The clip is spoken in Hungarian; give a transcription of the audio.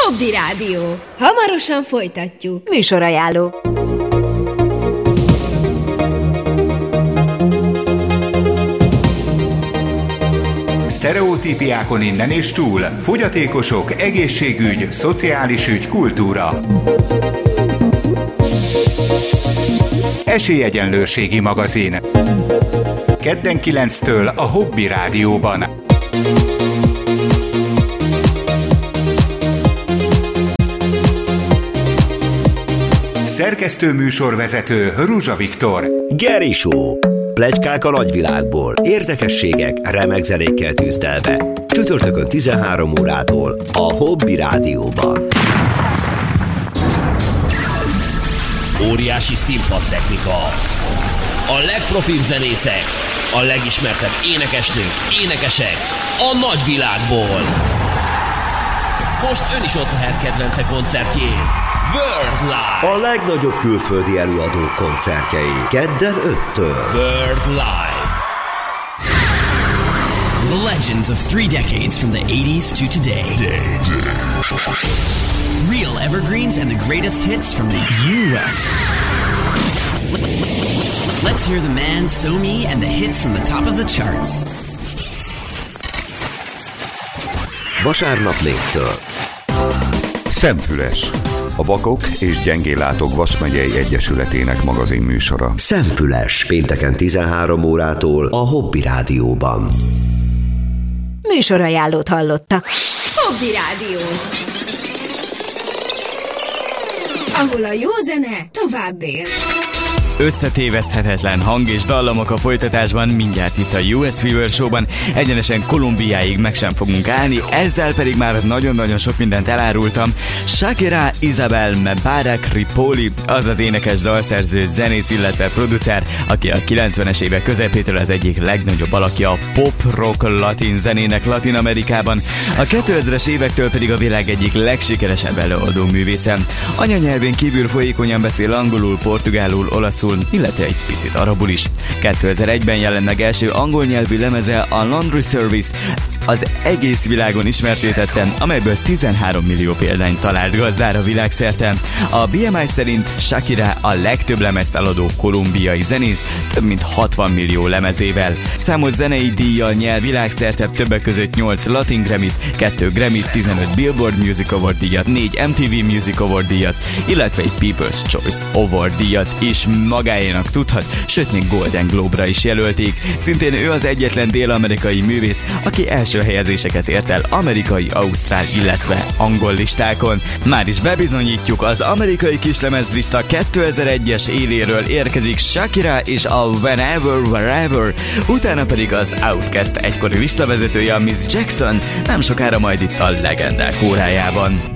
Hobby Rádió. Hamarosan folytatjuk. Műsorajánló. Sztereotípiákon innen és túl. Fogyatékosok, egészségügy, szociális ügy, kultúra. Esélyegyenlőségi magazin. Kedden 9-től a Hobby Rádióban. Szerkesztő műsorvezető Ruzsa Viktor. Geri Show. Pletykák a nagyvilágból, érdekességek remek zenékkel tűzdelve. Csütörtökön 13 órától a Hobby Rádióban. Óriási színpadtechnika. A legprofibb zenészek, a legismertebb énekesnők, énekesek a nagyvilágból. Most ön is ott lehet kedvence koncertjén. World Live. A legnagyobb külföldi előadók koncertjei. Kedden 5-től. World Live. The legends of 3 decades from the 80s to today. Real evergreens and the greatest hits from the U.S. Let's hear the man, So-Me, and the hits from the top of the charts. Vasárnap 4-től. Szemfüles. A Vakok és Gyengéllátók Vas megyei egyesületének magazin műsora. Szemfüles. Pénteken 13 órától a Hobby Rádióban. Műsorajánlót hallottak. Hobby Rádió. Ahol a jó zene tovább él. Összetéveszthetetlen hang és dallamok a folytatásban, mindjárt itt a US Fever Show-ban, egyenesen Kolumbiáig meg sem fogunk állni, ezzel pedig már nagyon-nagyon sok mindent elárultam. Shakira Isabel Mebarak Ripoll, az az énekes, dalszerző, zenész, illetve producer, aki a 90-es évek közepétől az egyik legnagyobb alakja a pop-rock latin zenének Latin Amerikában, a 2000-es évektől pedig a világ egyik legsikeresebb előadó művésze. Anyanyelvén kívül folyékonyan beszél angolul, portugálul, olaszul, illetve egy picit arabul is. 2001-ben jelent meg első angol nyelvű lemeze, a Laundry Service, az egész világon ismertétette, amelyből 13 millió példányt talált gazdára világszerte. A BMI szerint Shakira a legtöbb lemezt eladó kolumbiai zenész, több mint 60 millió lemezével. Számos zenei díjjal nyer világszerte, többek között 8 Latin Grammy-t, 2 Grammy-t, 15 Billboard Music Award díjat, 4 MTV Music Award díjat, illetve egy People's Choice Award díjat is magáénak tudhat, sőt még Golden Globe-ra is jelölték. Szintén ő az egyetlen dél-amerikai művész, aki első helyezéseket ért el amerikai, ausztrál, illetve angol listákon. Már is bebizonyítjuk, az amerikai kislemezlista 2001-es évéről érkezik Shakira és a Whenever, Wherever, utána pedig az Outkast egykori listavezetője, a Miss Jackson, nem sokára majd itt a legendák órájában.